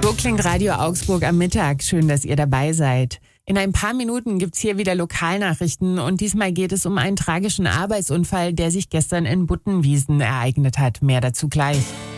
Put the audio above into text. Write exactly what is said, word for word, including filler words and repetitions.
So klingt Radio Augsburg am Mittag. Schön, dass ihr dabei seid. In ein paar Minuten gibt's hier wieder Lokalnachrichten und diesmal geht es um einen tragischen Arbeitsunfall, der sich gestern in Buttenwiesen ereignet hat. Mehr dazu gleich.